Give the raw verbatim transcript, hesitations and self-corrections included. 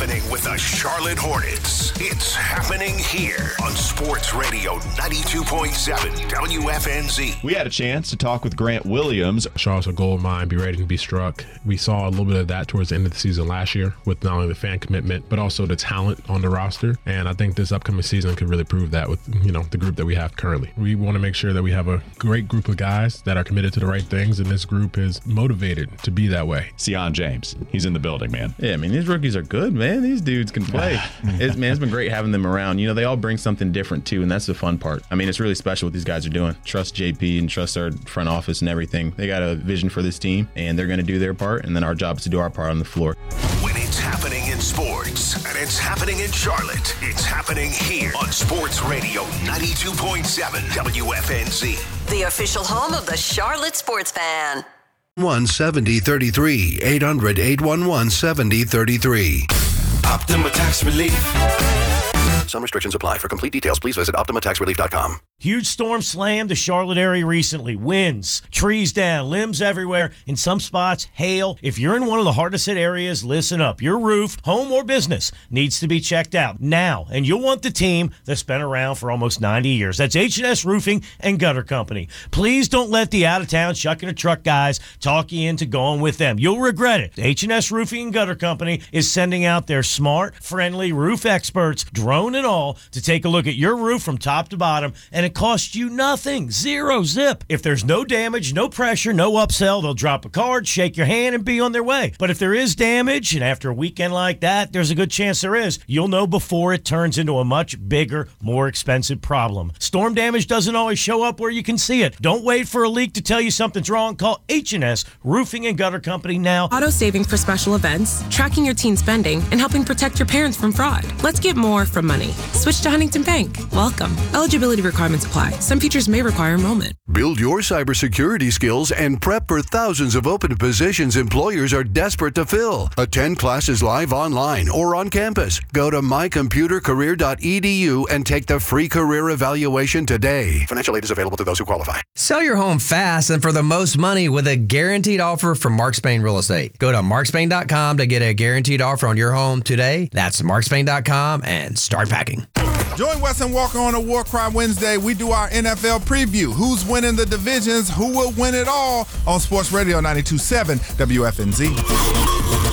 happening with the Charlotte Hornets. It's happening here on Sports Radio ninety-two point seven W F N Z. We had a chance to talk with Grant Williams. Charlotte's a gold mine, be ready to be struck. We saw a little bit of that towards the end of the season last year with not only the fan commitment, but also the talent on the roster. And I think this upcoming season could really prove that with, you know, the group that we have currently. We want to make sure that we have a great group of guys that are committed to the right things, and this group is motivated to be that way. Sion James, he's in the building, man. Yeah, I mean, these rookies are good, man. These dudes can play. it's, man, it's been great having them around. You know, they all bring something different, too, and that's the fun part. I mean, it's really special what these guys are doing. Trust J P and trust our front office and everything. They got a vision for this team, and they're going to do their part, and then our job is to do our part on the floor. When it's happening in sports, and it's happening in Charlotte, it's happening here on Sports Radio ninety-two point seven W F N Z. The official home of the Charlotte Sports Fan. one seventy thirty-three, eight hundred, eight one one, seventy thirty-three. Optima Tax Relief. Some restrictions apply. For complete details, please visit optima tax relief dot com. Huge storm slammed the Charlotte area recently. Winds, trees down, limbs everywhere. In some spots, hail. If you're in one of the hardest hit areas, listen up. Your roof, home or business, needs to be checked out now. And you'll want the team that's been around for almost ninety years. That's H and S Roofing and Gutter Company. Please don't let the out-of-town shucking-a-truck guys talk you into going with them. You'll regret it. H and S Roofing and Gutter Company is sending out their smart, friendly roof experts, drone and all, to take a look at your roof from top to bottom, and it costs you nothing. Zero zip. If there's no damage, no pressure, no upsell, they'll drop a card, shake your hand, and be on their way. But if there is damage, and after a weekend like that, there's a good chance there is, you'll know before it turns into a much bigger, more expensive problem. Storm damage doesn't always show up where you can see it. Don't wait for a leak to tell you something's wrong. Call H and S Roofing and Gutter Company now. Auto saving for special events, tracking your teen spending, and helping protect your parents from fraud. Let's get more from money. Switch to Huntington Bank. Welcome. Eligibility requirements apply. Some features may require enrollment. Build your cybersecurity skills and prep for thousands of open positions employers are desperate to fill. Attend classes live online or on campus. Go to my computer career dot e d u and take the free career evaluation today. Financial aid is available to those who qualify. Sell your home fast and for the most money with a guaranteed offer from Mark Spain Real Estate. Go to mark spain dot com to get a guaranteed offer on your home today. That's mark spain dot com and start packing. Join Wes and Walker on a War Cry Wednesday. We do our N F L preview. Who's winning the divisions? Who will win it all? On Sports Radio ninety-two point seven W F N Z.